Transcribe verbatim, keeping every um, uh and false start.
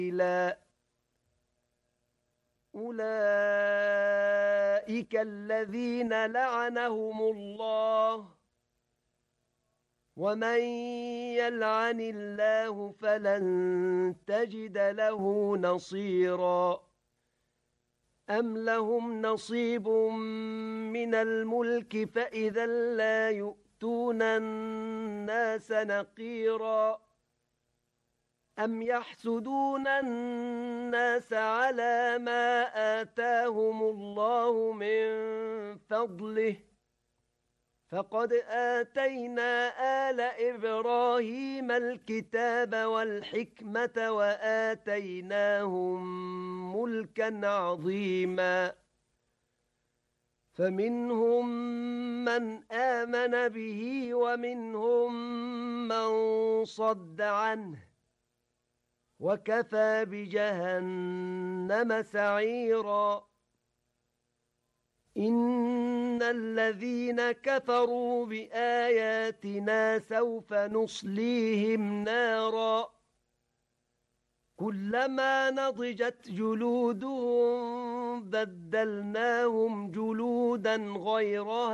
أولئك الذين لعنهم الله ومن يلعن الله فلن تجد له نصيرا أم لهم نصيب من الملك فإذا لا يؤتون الناس نقيرا أم يحسدون الناس على ما آتاهم الله من فضله فقد آتينا آل إبراهيم الكتاب والحكمة وآتيناهم ملكا عظيما فمنهم من آمن به ومنهم من صد عنه وكفى بجهنم سعيرا إن الذين كفروا بآياتنا سوف نصليهم نارا كلما نضجت جلودهم بدلناهم جلودا غيرها